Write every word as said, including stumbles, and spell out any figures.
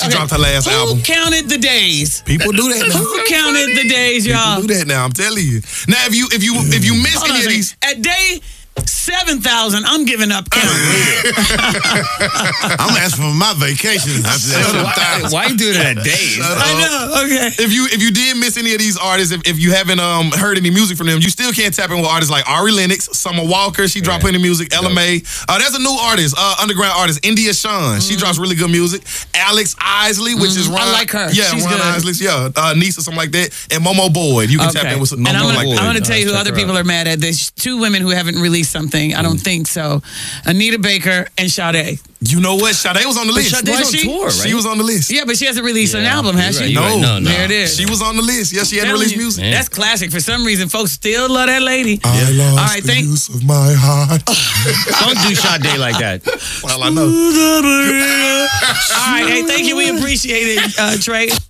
She okay. dropped her last Who album. Who counted the days? People do that now. Who counted the days, y'all? People do that now. I'm telling you. Now, if you if you if you miss Hold any on, of these, at day seven thousand, I'm giving up counting. I'm asking for my vacation. why, why you doing it at days? I know. Okay. If you if you did miss any of these artists, if, if you haven't um heard any music from them, you still can't tap in with artists like Ari Lennox, Summer Walker. She dropped Yeah. plenty of music. Ella May. Uh, there's a new artist, uh, underground artist, India Shawn. She Mm-hmm. drops really good music. Alex Isley, which is Mm-hmm. Ron. I like her. Yeah, She's Ron good. Isley's. Yeah, uh, niece or something like that. And Momo Boyd. You can Okay. tap in with some And I'm Momo gonna, like I'm that. gonna tell you who check other her people out. are mad at. There's two women who haven't released something. I don't think so. Anita Baker and Sade. You know what? Sade was on the list. Sade's Was on she? tour, right? She was on the list. Yeah, but she hasn't released an Yeah, album, has you're she? right, you're No. right. No, no. There it is. She was on the list. Yes, she hadn't Telling released you. music. Man. That's classic. For some reason, folks still love that lady. I lost All right, the thank- use of my heart. Don't do Sade like that. Well, I know. All right, hey, thank you. We appreciate it, uh, Trey.